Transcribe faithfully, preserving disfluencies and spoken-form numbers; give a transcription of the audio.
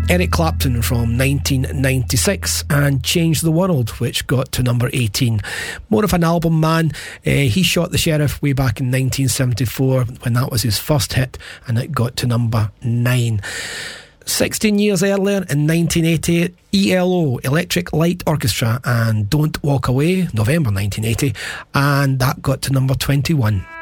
Eric Clapton from nineteen ninety-six and Change the World, which got to number eighteen. More of an album man. Uh, he Shot the Sheriff way back in nineteen seventy-four when that was his first hit, and it got to number nine. sixteen years earlier, in nineteen eighty, E L O, Electric Light Orchestra, and Don't Walk Away, November nineteen eighty, and that got to number twenty-one.